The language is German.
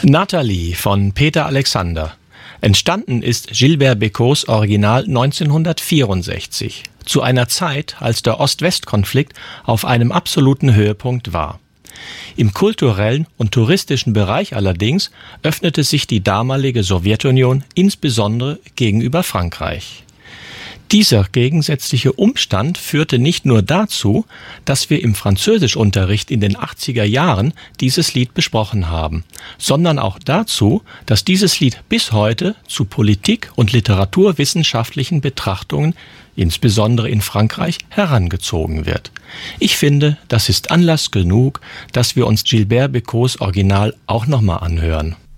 Nathalie von Peter Alexander. Entstanden ist Gilbert Bécaud's Original 1964, zu einer Zeit, als der Ost-West-Konflikt auf einem absoluten Höhepunkt war. Im kulturellen und touristischen Bereich allerdings öffnete sich die damalige Sowjetunion insbesondere gegenüber Frankreich. Dieser gegensätzliche Umstand führte nicht nur dazu, dass wir im Französischunterricht in den 80er Jahren dieses Lied besprochen haben, sondern auch dazu, dass dieses Lied bis heute zu politik- und literaturwissenschaftlichen Betrachtungen, insbesondere in Frankreich, herangezogen wird. Ich finde, das ist Anlass genug, dass wir uns Gilbert Bécaud's Original auch nochmal anhören.